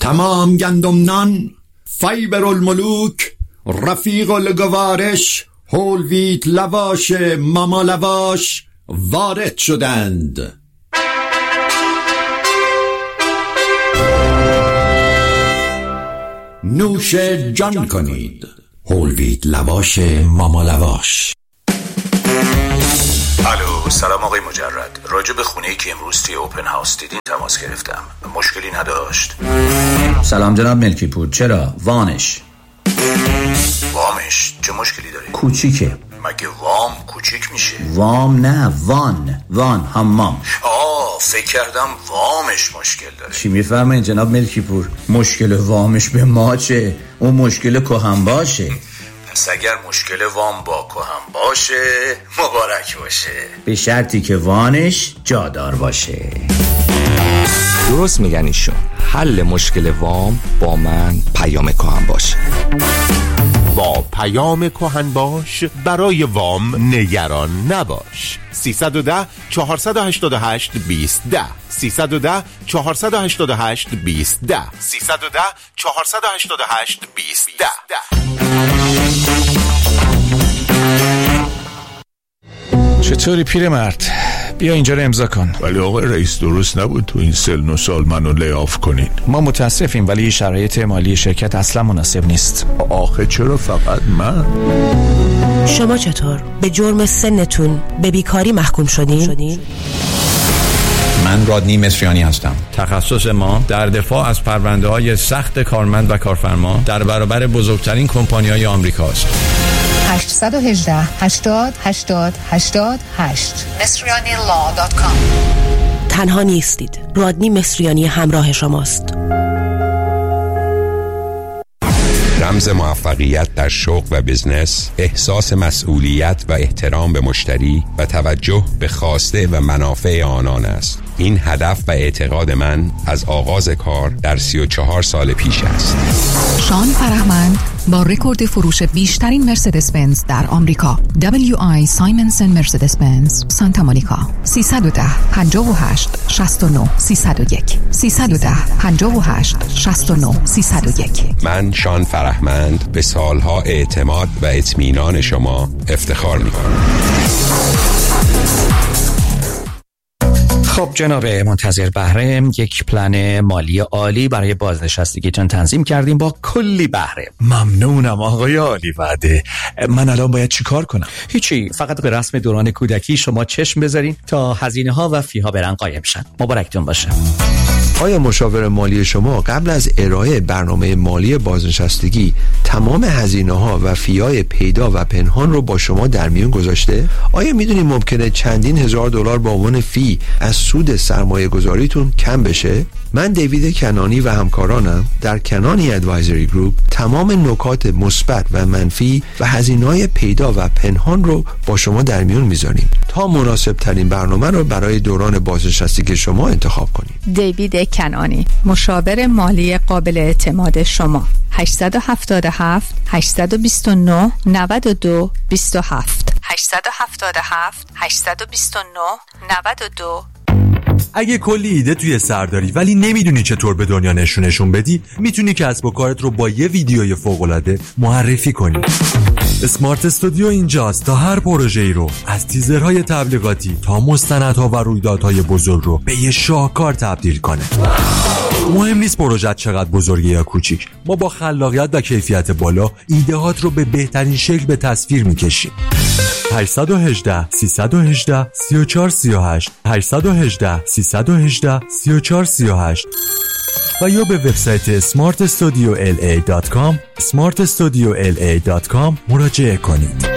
تمام گندم نان، فیبر الملوک، رفیق الگوارش، هول ویت لواش ماما لواش وارد شدند. نوش جان کنید. هول ویت لواش ماما لواش. الو، سلام آقای مجرد. راجع به خونه‌ای که امروز توی اوپن هاوس دیدین تماس گرفتم. مشکلی نداشت؟ سلام جناب ملکی پور. چرا؟ وامش چه مشکلی داره؟ کوچیکه. مگه وام کوچیک میشه؟ وام نه، وان حمام. فکر کردم وامش مشکل داره. چی میفرمایید جناب ملکی پور؟ مشکل وامش به ما چه؟ اون مشکل کهن باشه. پس اگر مشکل وام با کهن باشه مبارک باشه، به شرطی که وانش جادار باشه. درست میگن ایشون. حل مشکل وام با من پیام کهن باشه. با پیام کهن باش برای وام نگران نباش. 310 488 2010 310 488 2010 310 488 2010. چطوری پیرمرد؟ بیا اینجا رو امضا کن. ولی آقای رئیس درست نبود تو این سن و سال منو لیاف کنین. ما متاسفیم ولی شرایط مالی شرکت اصلا مناسب نیست. آخه چرا فقط من؟ شما چطور؟ به جرم سنتون به بیکاری محکوم شدین؟ من رادنی مصریانی هستم. تخصص ما در دفاع از پرونده‌های سخت کارمند و کارفرما در برابر بزرگترین کمپانی‌های آمریکاست. 818 80 80 88 مصریanilaw.com. تنها نیستید. رادنی مصریانی همراه شماست. رمز موفقیت در شغل و بزنس، احساس مسئولیت و احترام به مشتری و توجه به خواسته و منافع آنان است. این هدف و اعتقاد من از آغاز کار در 34 سال پیش است. شان فرهمند با رکورد فروش بیشترین مرسدس بنز در آمریکا، WI سایمنسن مرسدس بنز سانتا مونیکا. 310 58 69 301 310 58 69 301. من شان فرهمند به سالها اعتماد و اطمینان شما افتخار می‌کنم. خب جناب منتظر بهره، یک پلن مالی عالی برای بازنشستگیتون تنظیم کردیم با کلی بهره. ممنونم آقای عالی وعده. من الان باید چی کار کنم؟ هیچی، فقط به رسم دوران کودکی شما چشم بذارین تا هزینه ها و فی ها برن قایم شن. مبارکتون باشه. آیا مشاور مالی شما قبل از ارائه برنامه مالی بازنشستگی تمام هزینه‌ها و فی‌های پیدا و پنهان رو با شما در میون گذاشته؟ آیا میدونید ممکنه چندین هزار دلار به عنوان فی از سود سرمایه گذاریتون کم بشه؟ من دیوید کنانی و همکارانم در کنانی ادوایزری گروپ تمام نکات مثبت و منفی و هزینه‌های پیدا و پنهان رو با شما در میون میذاریم تا مناسب ترین برنامه رو برای دوران بازنشستگی شما انتخاب کنیم. دیوید کنانی، مشاور مالی قابل اعتماد شما. 877 829 92 27 877 829 92. اگه کلی ایده توی سر داری ولی نمیدونی چطور به دنیا نشونشون بدی، میتونی کسب و کارت رو با یه ویدیوی فوق‌العاده معرفی کنی. اسمارت استودیو اینجاست تا هر پروژه‌ای رو از تیزرهای تبلیغاتی تا مستندها و رویدادهای بزرگ رو به یه شاهکار تبدیل کنه. مهم نیست پروژه چقدر بزرگه یا کوچیک، ما با خلاقیت و کیفیت بالا ایده‌هات رو به بهترین شکل به تصویر میکشیم. 818 318 3438 818 318 3438 و یا به وبسایت smartstudiola.com smartstudiola.com مراجعه کنید.